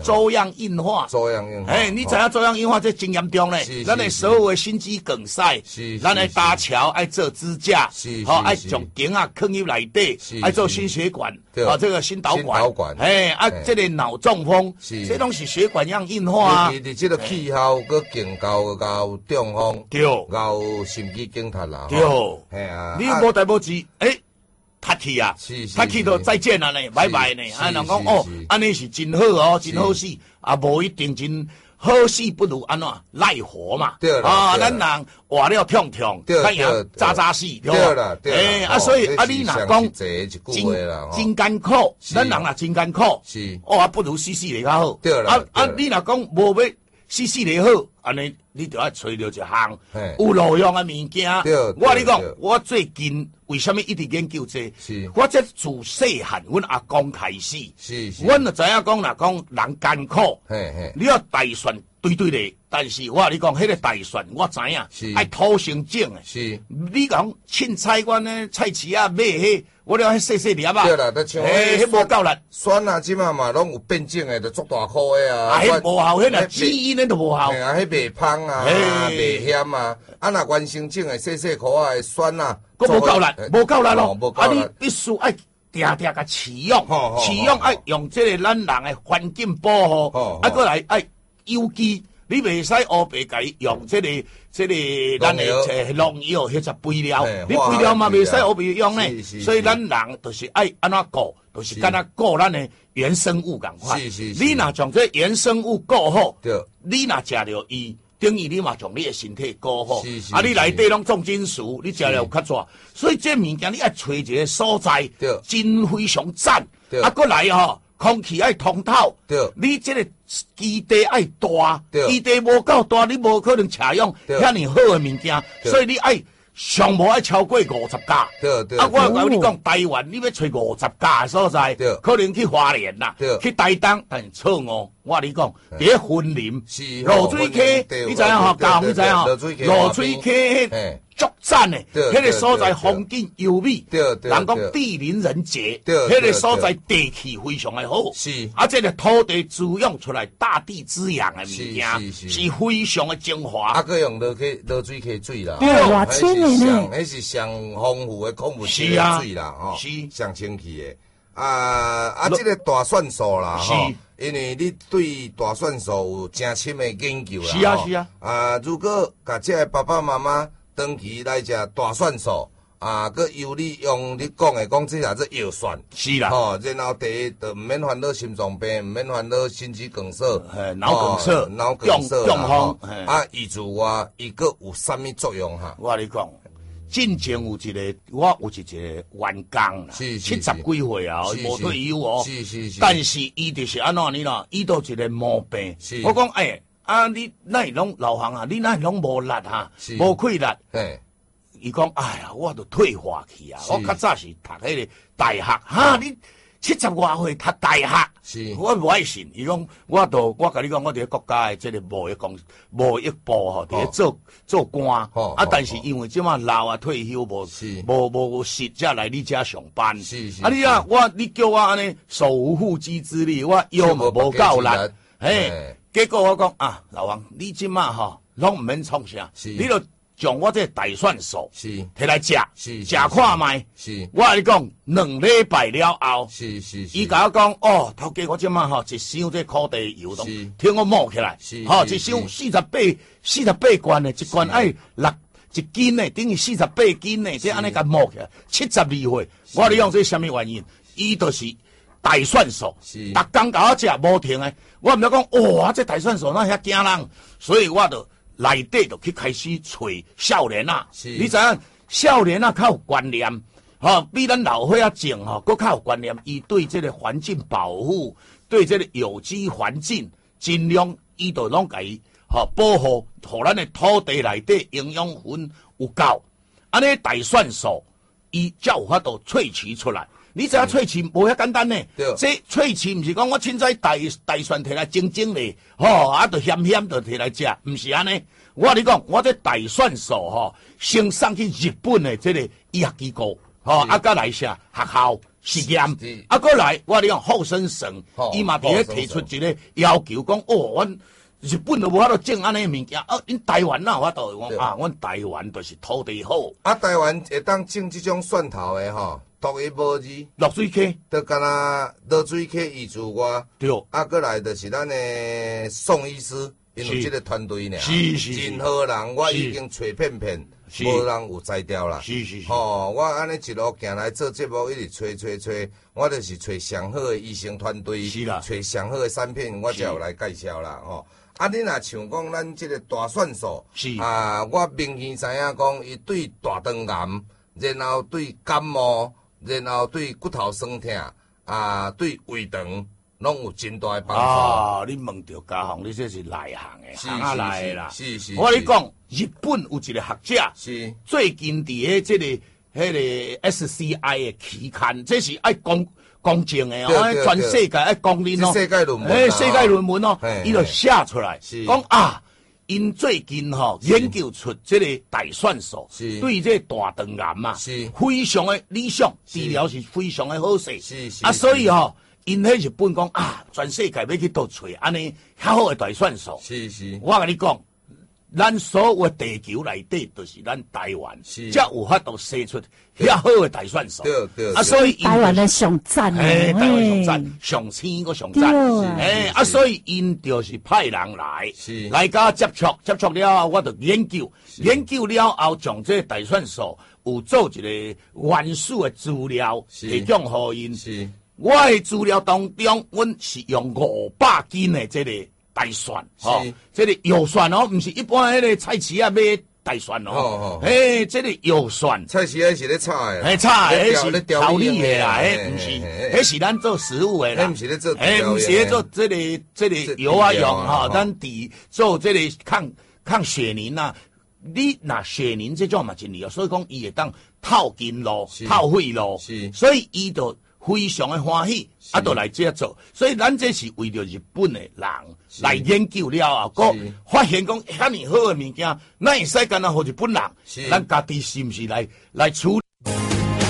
粥样硬化，你知影粥样硬化这真严重嘞。咱的所有的心肌梗塞，咱的搭桥爱做支架，爱从颈啊坑入内底，爱做心血管，这个心导管，这个脑中风，这拢是血管样硬化啊。 你这个气候个更高中风， 对， 高心肌梗塞啦， 对，你无代无志，踢去啊，踢去就再见啊呢，拜拜呢。人讲哦，安尼是真好哦，真好死，无一定真好死不如安怎赖活嘛。 对啦， 咱人活了痛痛，咱也扎扎死， 对啦， 所以你若讲真艰苦，咱人也真艰苦，不如死死较好。 对啦， 你若讲无要死死就好，安尼你就要找到一项有路用的物件。我你讲，我最近为什么一直研究这？我这自细汉，阮阿公开始，阮就知影讲啦，讲人艰苦，你要大选对的，但是我你讲，迄个大选我知影，爱土生种的。你讲凊彩阮呢菜市啊买迄，我了迄细粒啊。 对啦，都像迄无够力。 选啊，即马嘛拢有变种的，就足大颗的啊。 迄无效，迄若基因的都无效。 迄袂芳啊，袂咸啊。若原生种的细颗啊，选啊。 无够力，无够力咯！你必须爱定甲饲养爱用这个咱人的环境保护，过来爱有机。你袂使乌白甲伊用这个咱的农药迄只肥料，你肥料嘛袂使乌白用呢。所以咱人就是爱安怎顾，就是敢若顾咱的原生物共款。你若将这原生物顾好，你若食着伊。等于你嘛将你的身体顾好，你内底拢重金属，你食了有较怎？所以这物件你爱找一个所在，真非常赞。过来空气爱通透，你这个基地爱大，基地无够大，你无可能采用遐尼好的物件，所以你爱上无爱超过50家。我甲你讲，台湾你要找50家的所在，可能去花莲啦，去台东，但是错误。我跟你讲，第一森林，落水溪，你知影吼？教你知影吼？落水溪足赞的，迄个所在风景优美，人讲地灵人杰，迄个所在地气非常的好，这个土地滋养出来大地滋养的物件，是非常的精华。 佮用落水溪水啦， 偌清的呢， 迄是上丰富的矿物质水啦，上清气的。这个大蒜素啦，因为你对大蒜素有真深的研究啦， 是啊。 如果甲这个爸爸妈妈长期来食大蒜素，佮由你用你讲的讲这也是药蒜， 是啦。 然后第一就唔免烦恼心脏病，唔免烦恼心肌梗塞， 脑梗塞中风。 以之外，伊佮有啥物作用哈？ 我跟你讲。进前我有一个员工啦，70几岁啊，无退休哦。但是伊就是安怎呢啦？伊都一个毛病。我讲你哪会拢老行啊？你哪会拢无力哈？无气力。伊讲我都退化去啊！我较早是读迄个大学你70外岁读大学，我无爱信。伊讲我甲你讲，我伫国家的这个贸易部伫咧做官，但是因为即马老啊退休无实则来你遮上班。你叫我安尼手无缚鸡之力，我腰嘛无够力。结果我讲老王，你即马拢毋免创啥，你就将我这大蒜素摕来食看卖。我跟你讲，2礼拜了后，伊甲我讲头家我即马一箱这苦地油都听我摸起来，一箱48罐的，一罐爱1斤的，等于48斤的，这安尼甲摸起来，72岁。我跟你讲这什么原因？伊就是大蒜素，逐工甲我食无停的。我毋知讲这大蒜素那遐惊人，所以我就。内底就去开始找少年啊，你知影少年啊较有观念，比咱老岁仔种佫较有观念。伊对这个环境保护，对这个有机环境，尽量伊就拢甲伊保护，互咱的土地内底营养分有够。安尼大蒜素，伊才有法度萃取出来。你知影萃取无遐简单呢？这萃取毋是讲我凊彩大蒜摕来蒸咧，就咸咸就摕来食，毋是安尼。我跟你讲，我这大蒜素先送去日本的这个医学机构，甲来下学校实验，啊，过来，我讲后生省，伊嘛伫咧提出一个要求，讲阮日本都无法度种安尼物件，恁台湾哪有法度？阮台湾就是土地好。 台湾会当种这种蒜头的独一无二。 落水溪， 就敢若落水溪遗珠外， 对。 过来就是咱的宋医师，因为这个团队呢，真好人，我已经找遍遍。无人有摘掉啦，我安尼一路行来做节目，一直找，我就是找上好的医生团队，找上好的产品，我才有来介绍啦，你若像讲咱这个大蒜素，我明显知影讲，伊对大肠癌，然后对感冒，然后对骨头酸痛，对胃肠。拢有真大的帮助。 你问到家行，你这是内行的，行来的啦。是。我跟你讲，日本有一个学者，最近伫这个SCI 的期刊，这是爱公正的哦，全世界爱公认哦。 世界论文。 世界论文哦，伊就写出来，讲因最近研究出这个大蒜素，对这大肠癌非常的理想，治疗是非常的好势。所以因迄日本讲全世界要去倒找安尼较好的大蒜素。我甲你讲，咱所有地球内底就是咱台湾，才有法度生出遐好的大蒜素。 对。 所以台湾的上赞， 台湾上赞，上青个上赞。所以因就是派人来甲接触了后，我就研究了后，将这大蒜素有做一个原始的资料提供互因。我的资料当中，阮是用500斤的这个大蒜，这个药蒜不是一般迄个菜市啊买大蒜这个药蒜， 菜市啊是咧炒的， 炒的是调理的啦，不是，迄是咱做食物的啦， 不是咧做， 不是咧做这个药用咱做这个抗血凝啊。你那血凝这种嘛真厉害，所以讲伊会当透筋咯，透血咯，所以伊就非常的欢喜，就来这做。所以咱这是为着日本的人来研究了后，发现讲遐尼好的物件，咱会使干那互日本人，咱家己是毋是来处理？